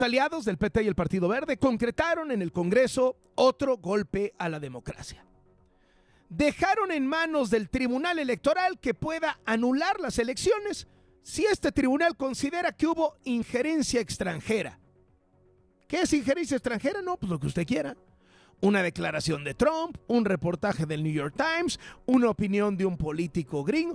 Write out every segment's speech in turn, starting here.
aliados del PT y el Partido Verde concretaron en el Congreso otro golpe a la democracia. Dejaron en manos del Tribunal Electoral que pueda anular las elecciones si este tribunal considera que hubo injerencia extranjera. ¿Qué es injerencia extranjera? No, pues lo que usted quiera. Una declaración de Trump, un reportaje del New York Times, una opinión de un político gringo.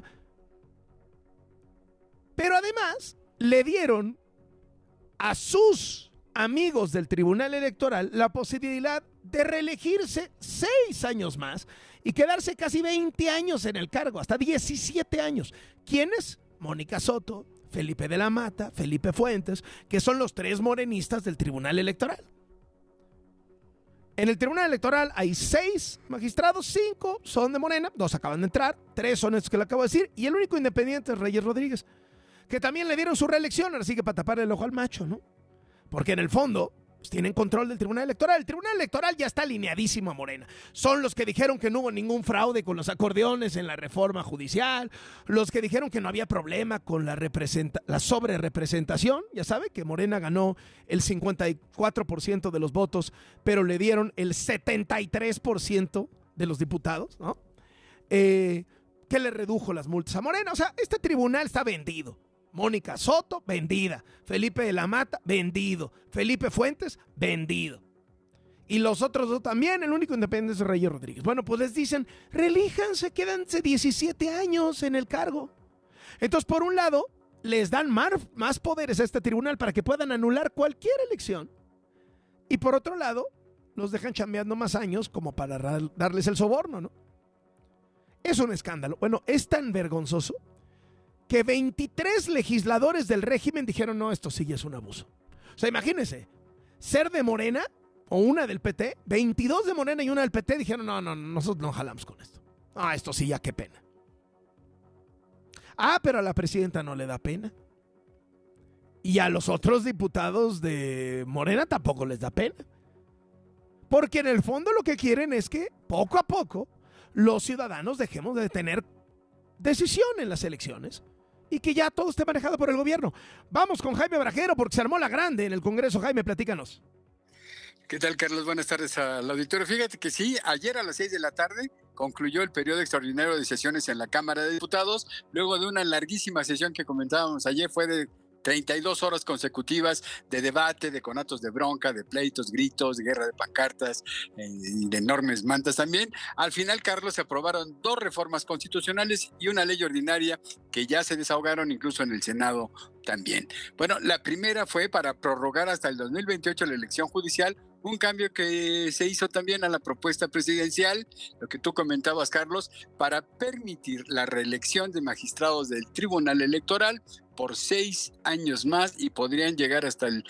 Pero además le dieron a sus amigos del Tribunal Electoral la posibilidad de reelegirse 6 años más y quedarse casi 20 años en el cargo, hasta 17 años. ¿Quiénes? Mónica Soto, Felipe de la Mata, Felipe Fuentes, que son los 3 morenistas del Tribunal Electoral. En el Tribunal Electoral hay 6 magistrados, 5 son de Morena, 2 acaban de entrar, 3 son estos que le acabo de decir, y el único independiente es Reyes Rodríguez, que también le dieron su reelección, así que para tapar el ojo al macho, ¿no? Porque en el fondo pues, tienen control del Tribunal Electoral. El Tribunal Electoral ya está alineadísimo a Morena. Son los que dijeron que no hubo ningún fraude con los acordeones en la reforma judicial, los que dijeron que no había problema con la sobrerepresentación. Ya sabe que Morena ganó el 54% de los votos, pero le dieron el 73% de los diputados, ¿no? Que le redujo las multas a Morena. O sea, este tribunal está vendido. Mónica Soto, vendida. Felipe de la Mata, vendido. Felipe Fuentes, vendido. Y los otros 2 también, el único independiente es Reyes Rodríguez. Bueno, pues les dicen, relíjanse, quédense 17 años en el cargo. Entonces, por un lado, les dan más poderes a este tribunal para que puedan anular cualquier elección. Y por otro lado, los dejan chambeando más años como para darles el soborno, ¿no? Es un escándalo. Bueno, es tan vergonzoso que 23 legisladores del régimen dijeron, no, esto sí es un abuso. O sea, imagínense, ser de Morena o una del PT, 22 de Morena y una del PT dijeron, no, nosotros no jalamos con esto. Ah, esto sí, ya qué pena. Ah, pero a la presidenta no le da pena. Y a los otros diputados de Morena tampoco les da pena. Porque en el fondo lo que quieren es que poco a poco los ciudadanos dejemos de tener decisión en las elecciones y que ya todo esté manejado por el gobierno. Vamos con Jaime Brajero porque se armó la grande en el Congreso. Jaime, platícanos. ¿Qué tal, Carlos? Buenas tardes al auditorio. Fíjate que sí, ayer a las 6 de la tarde concluyó el periodo extraordinario de sesiones en la Cámara de Diputados, luego de una larguísima sesión que comentábamos ayer, fue de 32 horas consecutivas de debate, de conatos de bronca, de pleitos, gritos, de guerra de pancartas y de enormes mantas también. Al final, Carlos, se aprobaron 2 reformas constitucionales y una ley ordinaria que ya se desahogaron incluso en el Senado también. Bueno, la primera fue para prorrogar hasta el 2028 la elección judicial, un cambio que se hizo también a la propuesta presidencial, lo que tú comentabas, Carlos, para permitir la reelección de magistrados del Tribunal Electoral por 6 años más y podrían llegar hasta el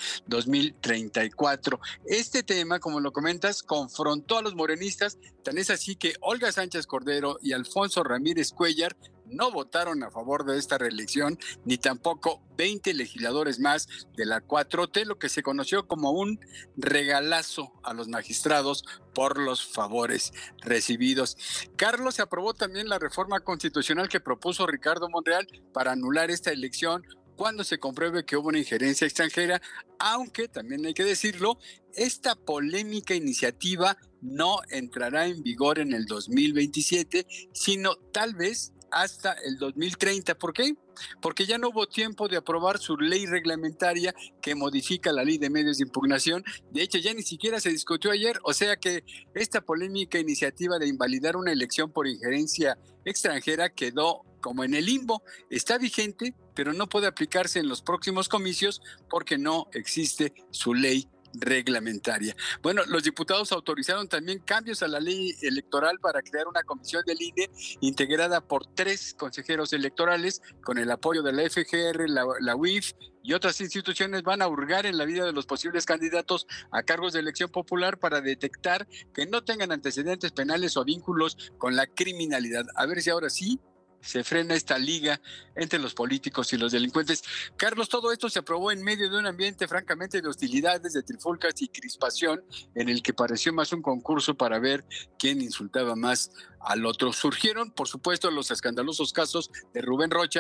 2034. Este tema, como lo comentas, confrontó a los morenistas, tan es así que Olga Sánchez Cordero y Alfonso Ramírez Cuellar no votaron a favor de esta reelección, ni tampoco 20 legisladores más de la 4T, lo que se conoció como un regalazo a los magistrados por los favores recibidos. Carlos, se aprobó también la reforma constitucional que propuso Ricardo Monreal para anular esta elección cuando se compruebe que hubo una injerencia extranjera, aunque también hay que decirlo, esta polémica iniciativa no entrará en vigor en el 2027, sino tal vez hasta el 2030. ¿Por qué? Porque ya no hubo tiempo de aprobar su ley reglamentaria que modifica la ley de medios de impugnación. De hecho, ya ni siquiera se discutió ayer, o sea que esta polémica iniciativa de invalidar una elección por injerencia extranjera quedó como en el limbo. Está vigente, pero no puede aplicarse en los próximos comicios porque no existe su ley reglamentaria. Bueno, los diputados autorizaron también cambios a la ley electoral para crear una comisión del INE integrada por 3 consejeros electorales con el apoyo de la FGR, la UIF y otras instituciones. Van a hurgar en la vida de los posibles candidatos a cargos de elección popular para detectar que no tengan antecedentes penales o vínculos con la criminalidad. A ver si ahora sí se frena esta liga entre los políticos y los delincuentes. Carlos, todo esto se aprobó en medio de un ambiente francamente de hostilidades, de trifulcas y crispación, en el que pareció más un concurso para ver quién insultaba más al otro. Surgieron, por supuesto, los escandalosos casos de Rubén Rocha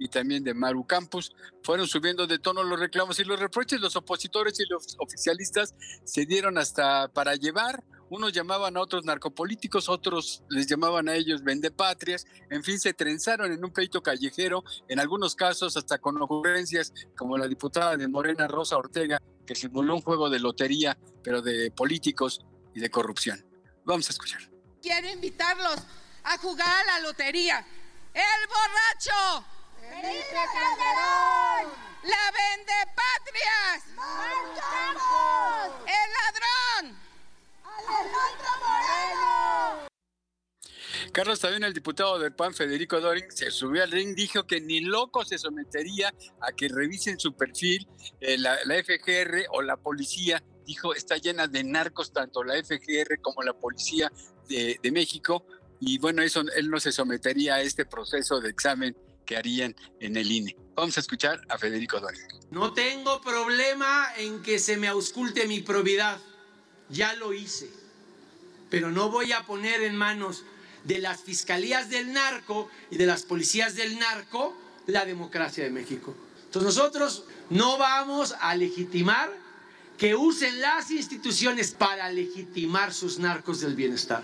y también de Maru Campos. Fueron subiendo de tono los reclamos y los reproches. Los opositores y los oficialistas se dieron hasta para llevar. Unos llamaban a otros narcopolíticos, otros les llamaban a ellos vendepatrias. En fin, se trenzaron en un pleito callejero, en algunos casos hasta con ocurrencias como la diputada de Morena, Rosa Ortega, que simuló un juego de lotería, pero de políticos y de corrupción. Vamos a escuchar. Quiero invitarlos a jugar a la lotería. ¡El borracho! ¡Felipe Calderón! ¡La vendepatrias! ¡Marchamos! ¡El ladrón! ¡Alejandro Moreno! Carlos, también el diputado del PAN, Federico Doring, se subió al ring, dijo que ni loco se sometería a que revisen su perfil. La FGR o la policía, dijo, está llena de narcos, tanto la FGR como la policía de México, y bueno, eso él no se sometería a este proceso de examen que harían en el INE. Vamos a escuchar a Federico Doring. No tengo problema en que se me ausculte mi probidad, ya lo hice, pero no voy a poner en manos de las fiscalías del narco y de las policías del narco la democracia de México. Entonces nosotros no vamos a legitimar que usen las instituciones para legitimar sus narcos del bienestar.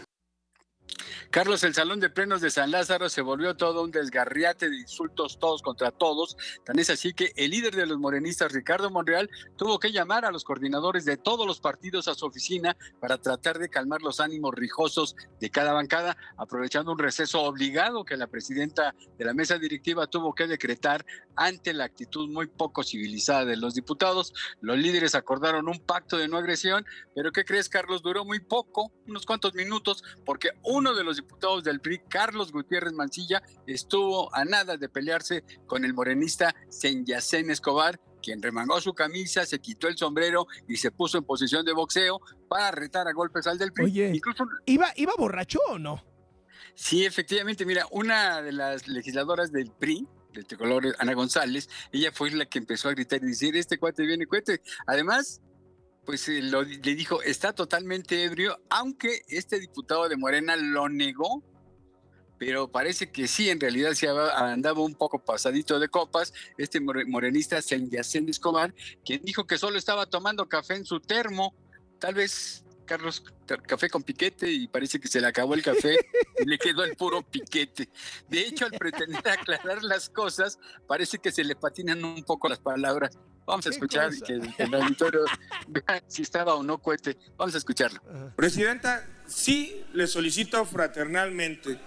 Carlos, el Salón de Plenos de San Lázaro se volvió todo un desgarriate de insultos todos contra todos. Tan es así que el líder de los morenistas, Ricardo Monreal, tuvo que llamar a los coordinadores de todos los partidos a su oficina para tratar de calmar los ánimos rijosos de cada bancada, aprovechando un receso obligado que la presidenta de la mesa directiva tuvo que decretar ante la actitud muy poco civilizada de los diputados. Los líderes acordaron un pacto de no agresión, pero ¿qué crees, Carlos? Duró muy poco, unos cuantos minutos, porque uno de los diputados del PRI, Carlos Gutiérrez Mancilla, estuvo a nada de pelearse con el morenista Senyacén Escobar, quien remangó su camisa, se quitó el sombrero y se puso en posición de boxeo para retar a golpes al del PRI. Oye, incluso ¿iba borracho o no? Sí, efectivamente, mira, una de las legisladoras del PRI, del tricolor, Ana González, ella fue la que empezó a gritar y decir, este cuate viene cuate. Además, pues le dijo, está totalmente ebrio, aunque este diputado de Morena lo negó, pero parece que sí, en realidad sí andaba un poco pasadito de copas, este morenista Senyacén Escobar, quien dijo que solo estaba tomando café en su termo, tal vez, Carlos, café con piquete, y parece que se le acabó el café y le quedó el puro piquete. De hecho, al pretender aclarar las cosas, parece que se le patinan un poco las palabras. Vamos a escuchar que el auditorio vea si estaba o no cohete. Vamos a escucharlo. Presidenta, sí le solicito fraternalmente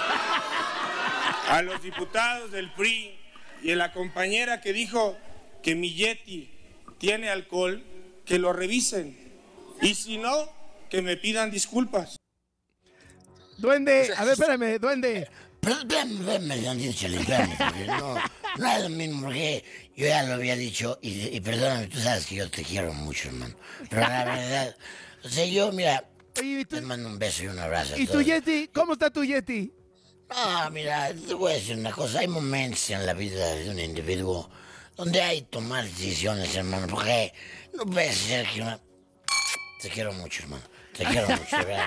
a los diputados del PRI y a la compañera que dijo que mi Yeti tiene alcohol, que lo revisen. Y si no, que me pidan disculpas. Duende, a ver, espérame, Duende. Pero espérame, porque no es lo mismo, porque yo ya lo había dicho, y perdóname, tú sabes que yo te quiero mucho, hermano. Pero la verdad, o sea, yo, mira, Oye, te mando un beso y un abrazo a ¿y tu todos. Yeti? ¿Cómo está tu Yeti? Ah, mira, te voy a decir una cosa, hay momentos en la vida de un individuo donde hay que tomar decisiones, hermano, porque no puede ser que una... Te quiero mucho, hermano. Te quiero mucho, ¿verdad?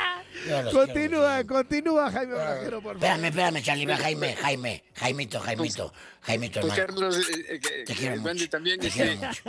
Continúa, Jaime Brajero, por favor. Espérame, Charlie, Jaimito, Pues hermano. Carlos, Te quiero el Bandy mucho, también te quiero mucho.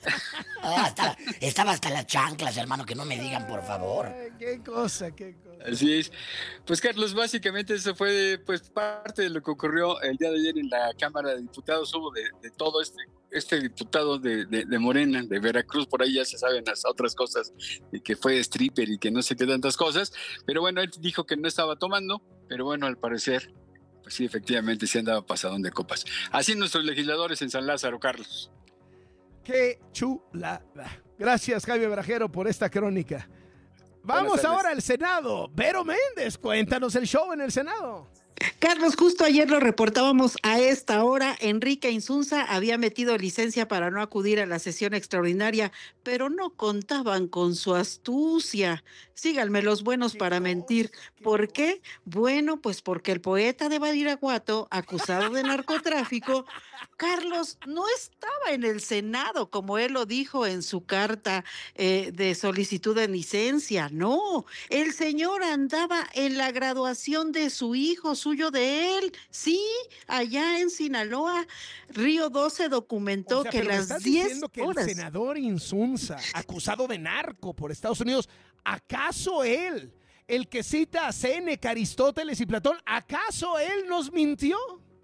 Estaba hasta las chanclas, hermano, que no me digan, por favor. Ay, qué cosa. Así es. Pues Carlos, básicamente eso fue pues parte de lo que ocurrió el día de ayer en la Cámara de Diputados. Hubo de todo este diputado de Morena, de Veracruz, por ahí ya se saben las otras cosas, de que fue stripper y que no sé qué tantas cosas, pero bueno, él dijo que no estaba tomando, pero bueno, al parecer, pues sí, efectivamente sí andaba pasadón de copas. Así nuestros legisladores en San Lázaro, Carlos. Qué chulada. Gracias, Jaime Brajero, por esta crónica. Vamos ahora al Senado. Vero Méndez, cuéntanos el show en el Senado. Carlos, justo ayer lo reportábamos a esta hora. Enrique Insunza había metido licencia para no acudir a la sesión extraordinaria, pero no contaban con su astucia. Síganme los buenos para mentir. ¿Por qué? Bueno, pues porque el poeta de Badiraguato, acusado de narcotráfico, Carlos, no estaba en el Senado, como él lo dijo en su carta de solicitud de licencia. No, el señor andaba en la graduación de su hijo, suyo de él. Sí, allá en Sinaloa, Río 12 documentó que pero me las estás 10 diciendo que horas... el senador Insunza, acusado de narco por Estados Unidos, ¿acaso él, el que cita a Séneca, Aristóteles y Platón, ¿acaso él nos mintió?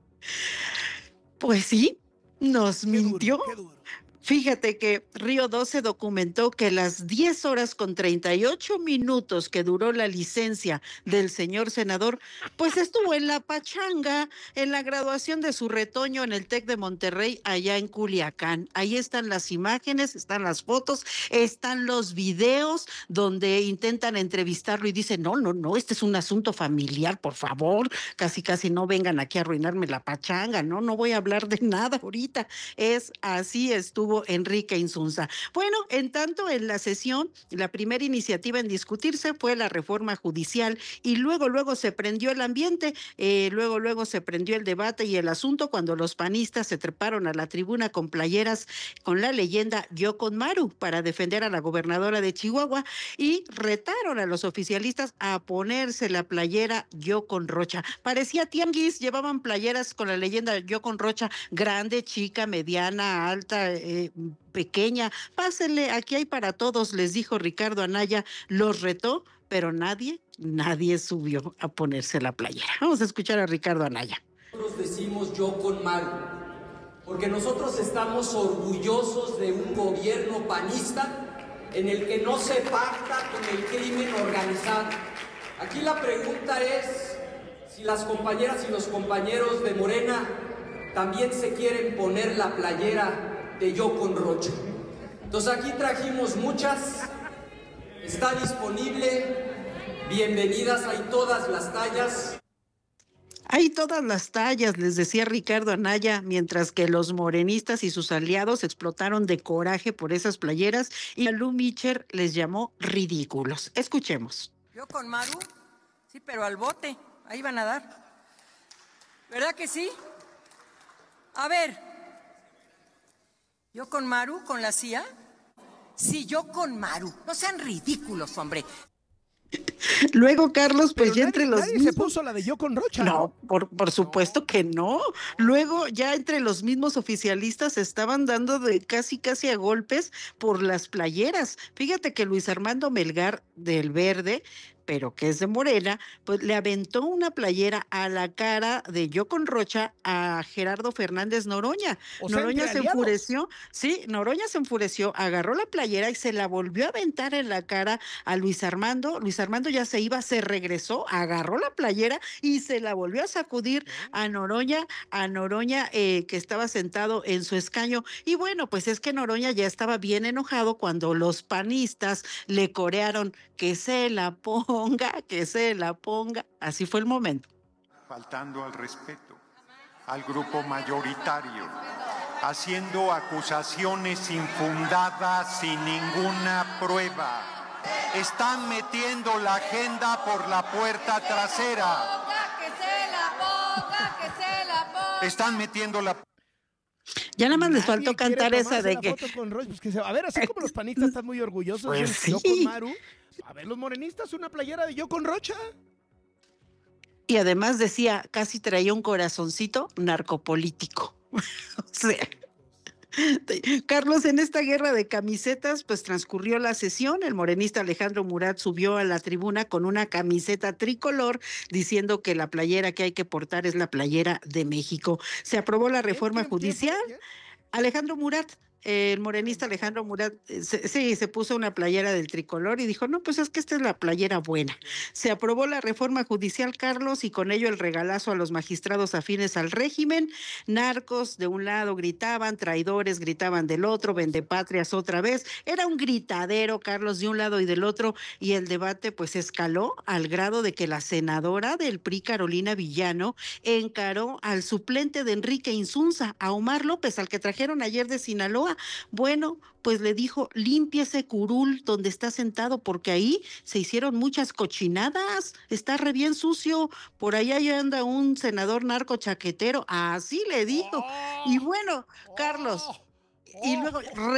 Pues sí, nos mintió. Qué duro. Fíjate que Río 12 documentó que las 10 horas con 38 minutos que duró la licencia del señor senador, pues estuvo en la pachanga, en la graduación de su retoño en el TEC de Monterrey, allá en Culiacán. Ahí están las imágenes, están las fotos, están los videos donde intentan entrevistarlo y dicen, no, este es un asunto familiar, por favor, casi no vengan aquí a arruinarme la pachanga, no voy a hablar de nada ahorita. Así estuvo Enrique Insunza. Bueno, en tanto en la sesión, la primera iniciativa en discutirse fue la reforma judicial y luego se prendió el ambiente, luego se prendió el debate y el asunto cuando los panistas se treparon a la tribuna con playeras con la leyenda Yo con Maru para defender a la gobernadora de Chihuahua y retaron a los oficialistas a ponerse la playera Yo con Rocha. Parecía tianguis, llevaban playeras con la leyenda Yo con Rocha, grande, chica, mediana, alta, pequeña. Pásenle, aquí hay para todos, les dijo Ricardo Anaya, los retó, pero nadie subió a ponerse la playera. Vamos a escuchar a Ricardo Anaya. Nosotros decimos Yo con Maru, porque nosotros estamos orgullosos de un gobierno panista en el que no se pacta con el crimen organizado. Aquí la pregunta es si las compañeras y los compañeros de Morena también se quieren poner la playera de Yo con Rocha. Entonces aquí trajimos muchas, está disponible, bienvenidas, hay todas las tallas. Hay todas las tallas, les decía Ricardo Anaya, mientras que los morenistas y sus aliados explotaron de coraje por esas playeras y a Lu Mitcher les llamó ridículos. Escuchemos. Yo con Maru, sí, pero al bote, ahí van a dar. ¿Verdad que sí? A ver, ¿yo con Maru, con la CIA? Sí, yo con Maru. No sean ridículos, hombre. Luego, Carlos, pues pero ya entre los nadie mismos... se puso la de Yo con Rocha. No, por supuesto que no. Luego, ya entre los mismos oficialistas se estaban dando de casi a golpes por las playeras. Fíjate que Luis Armando Melgar del Verde, pero que es de Morena, pues le aventó una playera a la cara de Yo con Rocha a Gerardo Fernández Noroña. O sea, Noroña entre se aliados. enfureció, sí, Noroña se enfureció, agarró la playera y se la volvió a aventar en la cara a Luis Armando. Luis Armando ya se iba, se regresó, agarró la playera y se la volvió a sacudir a Noroña, que estaba sentado en su escaño. Y bueno, pues es que Noroña ya estaba bien enojado cuando los panistas le corearon que se la ponga, que se la ponga. Así fue el momento. Faltando al respeto al grupo mayoritario, haciendo acusaciones infundadas sin ninguna prueba. Están metiendo la agenda por la puerta trasera. Están metiendo la... Ya nada más les Nadie faltó quiere cantar esa tomarse de la que... foto con Rocha, pues a ver, así como los panistas están muy orgullosos Pues de sí. Yo con Maru, a ver, los morenistas, una playera de Yo con Rocha. Y además decía, casi traía un corazoncito narcopolítico. O sea... Carlos, en esta guerra de camisetas, pues transcurrió la sesión. El morenista Alejandro Murat subió a la tribuna con una camiseta tricolor diciendo que la playera que hay que portar es la playera de México. Se aprobó la reforma judicial. Alejandro Murat, el morenista Alejandro Murat, se puso una playera del tricolor y dijo, no, pues es que esta es la playera buena. Se aprobó la reforma judicial, Carlos, y con ello el regalazo a los magistrados afines al régimen. Narcos de un lado gritaban, traidores gritaban del otro, vendepatrias otra vez. Era un gritadero, Carlos, de un lado y del otro, y el debate pues escaló al grado de que la senadora del PRI, Carolina Villano, encaró al suplente de Enrique Insunza, a Omar López, al que trajeron ayer de Sinaloa. Bueno, pues le dijo, limpie ese curul donde está sentado, porque ahí se hicieron muchas cochinadas, está re bien sucio, por allá ya anda un senador narco chaquetero, así le dijo. Y bueno, Carlos, Y luego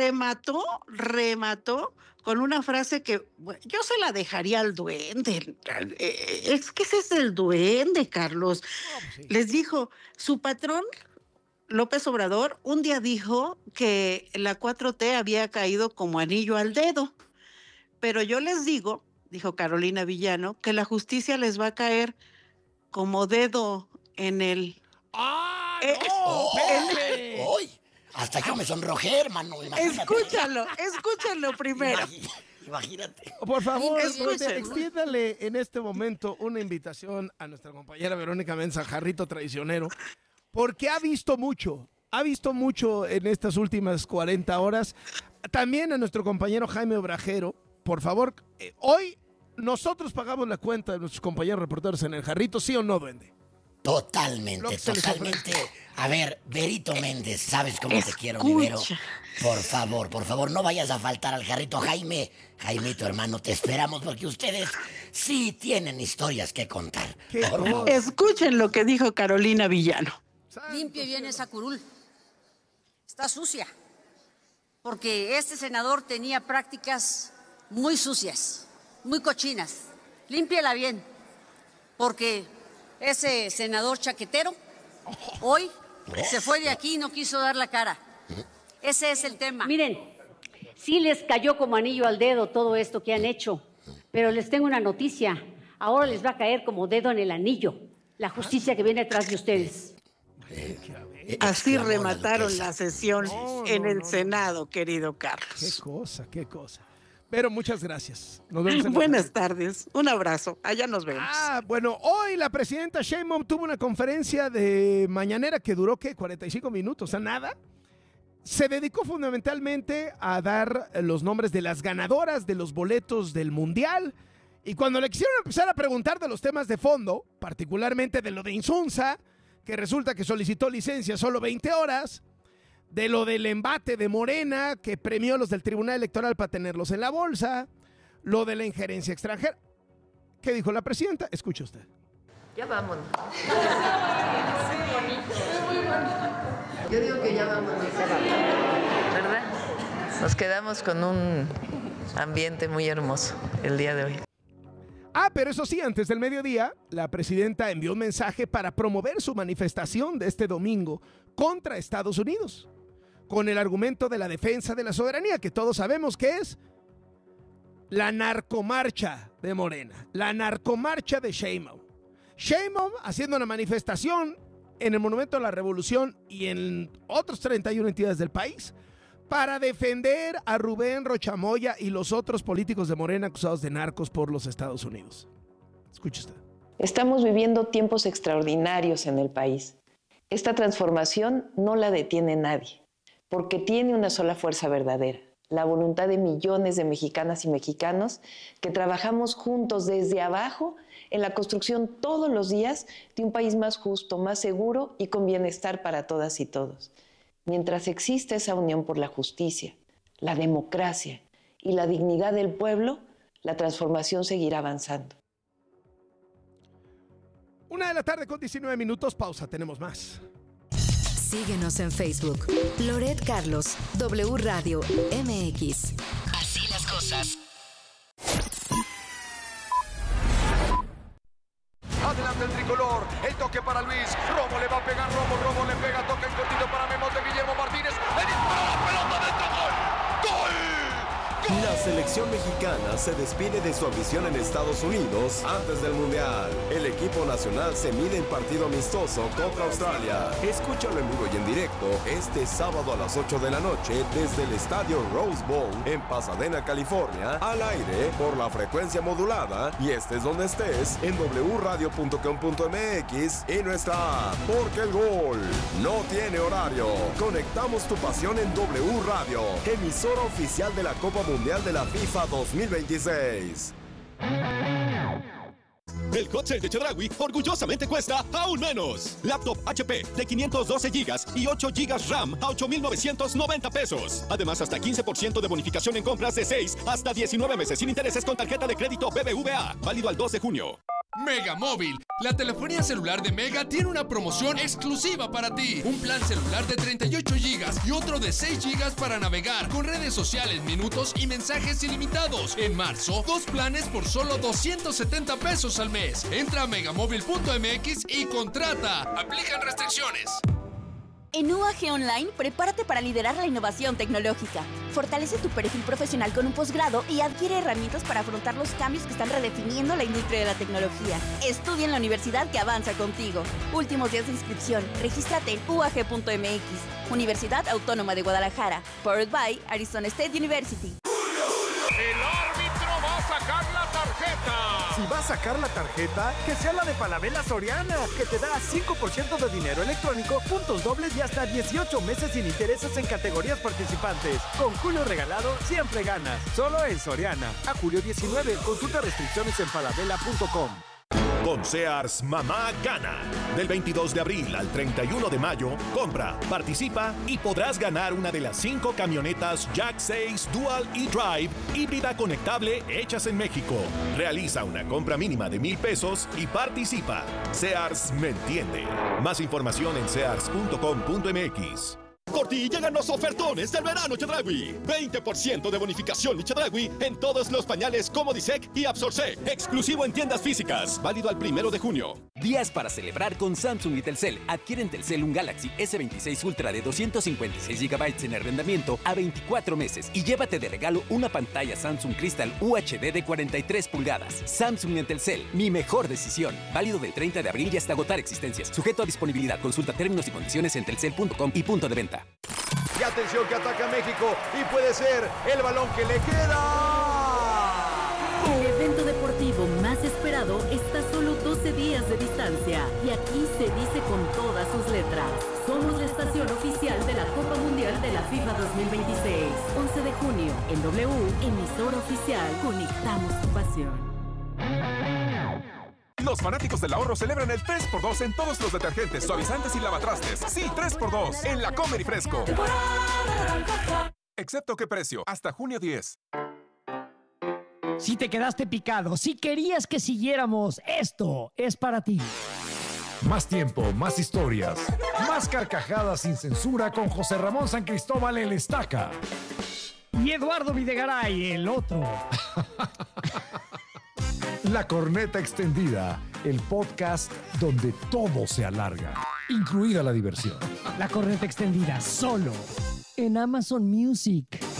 remató con una frase que yo se la dejaría al duende. Es que ese es el duende, Carlos. Les dijo, su patrón, López Obrador, un día dijo que la 4T había caído como anillo al dedo. Pero yo les digo, dijo Carolina Villano, que la justicia les va a caer como dedo en el... ¡Ah, no! ¡Hoy! Hasta yo me sonrojé, hermano. Escúchenlo primero. Imagínate. Por favor, extiéndale en este momento una invitación a nuestra compañera Verónica Mensa, Jarrito Traicionero, porque ha visto mucho en estas últimas 40 horas. También a nuestro compañero Jaime Obrajero, por favor, hoy nosotros pagamos la cuenta de nuestros compañeros reporteros en el Jarrito, ¿sí o no, duende? Totalmente. A ver, Verito Méndez, ¿sabes cómo te quiero, mi Vero? Por favor, no vayas a faltar al Jarrito. Jaimito, hermano, te esperamos porque ustedes sí tienen historias que contar. Por favor. Escuchen lo que dijo Carolina Villano. Limpie bien esa curul. Está sucia. Porque este senador tenía prácticas muy sucias, muy cochinas. Límpiela bien. Porque ese senador chaquetero hoy se fue de aquí y no quiso dar la cara. Ese es el tema. Miren, sí les cayó como anillo al dedo todo esto que han hecho, pero les tengo una noticia. Ahora les va a caer como dedo en el anillo la justicia que viene atrás de ustedes. Así remataron la sesión en el Senado, querido Carlos. Qué cosa. Pero muchas gracias. Nos vemos en Buenas tardes. Un abrazo. Allá nos vemos. Bueno, hoy la presidenta Sheinbaum tuvo una conferencia de mañanera que duró, 45 minutos, o sea, nada. Se dedicó fundamentalmente a dar los nombres de las ganadoras de los boletos del Mundial. Y cuando le quisieron empezar a preguntar de los temas de fondo, particularmente de lo de Insunza, que resulta que solicitó licencia solo 20 horas, de lo del embate de Morena, que premió a los del Tribunal Electoral para tenerlos en la bolsa, lo de la injerencia extranjera. ¿Qué dijo la presidenta? Escuche usted. Ya vámonos. Yo digo que ya vámonos, ¿verdad? Nos quedamos con un ambiente muy hermoso el día de hoy. Pero eso sí, antes del mediodía, la presidenta envió un mensaje para promover su manifestación de este domingo contra Estados Unidos, con el argumento de la defensa de la soberanía, que todos sabemos que es la narcomarcha de Morena, la narcomarcha de Sheinbaum. Sheinbaum haciendo una manifestación en el Monumento a la Revolución y en otros 31 entidades del país para defender a Rubén Rochamoya y los otros políticos de Morena acusados de narcos por los Estados Unidos. Escuche usted. Estamos viviendo tiempos extraordinarios en el país. Esta transformación no la detiene nadie, porque tiene una sola fuerza verdadera, la voluntad de millones de mexicanas y mexicanos que trabajamos juntos desde abajo en la construcción todos los días de un país más justo, más seguro y con bienestar para todas y todos. Mientras exista esa unión por la justicia, la democracia y la dignidad del pueblo, la transformación seguirá avanzando. 1:19 p.m, pausa, tenemos más. Síguenos en Facebook. Loret Carlos, W Radio MX. Así las cosas. Adelante el tricolor, el toque para Luis, Romo le va a pegar, Romo le pega, toca el cortito para Memo de Guillermo Martínez, le dispara la pelota dentro, ¡gol! La selección mexicana se despide de su ambición en Estados Unidos antes del Mundial. El equipo nacional se mide en partido amistoso contra Australia. Escúchalo en vivo y en directo este sábado a las 8 de la noche desde el estadio Rose Bowl en Pasadena, California, al aire por la frecuencia modulada y estés donde estés en wradio.com.mx y nuestra app, porque el gol no tiene horario. Conectamos tu pasión en W Radio, emisora oficial de la Copa Mundial de la FIFA 2026. El hot sale de Chedraui orgullosamente cuesta aún menos. Laptop HP de 512 GB y 8 GB RAM a 8,990 pesos. Además, hasta 15% de bonificación en compras de 6 hasta 19 meses sin intereses con tarjeta de crédito BBVA. Válido al 2 de junio. Mega Móvil, la telefonía celular de Mega tiene una promoción exclusiva para ti. Un plan celular de 38 GB y otro de 6 GB para navegar con redes sociales, minutos y mensajes ilimitados. En marzo, 2 planes por solo 270 pesos al mes. Entra a megamóvil.mx y contrata. Aplican restricciones. En UAG Online, prepárate para liderar la innovación tecnológica. Fortalece tu perfil profesional con un posgrado y adquiere herramientas para afrontar los cambios que están redefiniendo la industria de la tecnología. Estudia en la universidad que avanza contigo. Últimos días de inscripción. Regístrate en uag.mx. Universidad Autónoma de Guadalajara. Powered by Arizona State University. El árbitro va a sacar la tarjeta. Si va a sacar la tarjeta, que sea la de Falabella Soriana, que te da 5% de dinero electrónico, puntos dobles y hasta 18 meses sin intereses en categorías participantes. Con Julio Regalado siempre ganas. Solo en Soriana. A julio 19. Consulta restricciones en falabella.com. Con Sears, mamá gana. Del 22 de abril al 31 de mayo, compra, participa y podrás ganar una de las 5 camionetas Jack 6 Dual e-Drive híbrida conectable hechas en México. Realiza una compra mínima de 1,000 pesos y participa. Sears me entiende. Más información en sears.com.mx. Por ti llegan los ofertones del verano Chedraui. 20% de bonificación Chedraui en todos los pañales Comodisec y Absorsec. Exclusivo en tiendas físicas. Válido al 1 de junio. Días para celebrar con Samsung y Telcel. Adquiere en Telcel un Galaxy S26 Ultra de 256 GB en arrendamiento a 24 meses y llévate de regalo una pantalla Samsung Crystal UHD de 43 pulgadas. Samsung en Telcel, mi mejor decisión. Válido del 30 de abril y hasta agotar existencias. Sujeto a disponibilidad. Consulta términos y condiciones en telcel.com y punto de venta. Y atención que ataca México y puede ser el balón que le queda. El evento deportivo más esperado está a solo 12 días de distancia y aquí se dice con todas sus letras. Somos la estación oficial de la Copa Mundial de la FIFA 2026. 11 de junio, en W, emisora oficial, conectamos tu pasión. Los fanáticos del ahorro celebran el 3x2 en todos los detergentes, suavizantes y lavatrastes. Sí, 3x2 en la Comer y Fresco. Excepto qué precio, hasta junio 10. Si te quedaste picado, si querías que siguiéramos, esto es para ti. Más tiempo, más historias, más carcajadas sin censura con José Ramón San Cristóbal el Estaca. Y Eduardo Videgaray, el otro. La Corneta Extendida, el podcast donde todo se alarga, incluida la diversión. La Corneta Extendida, solo en Amazon Music.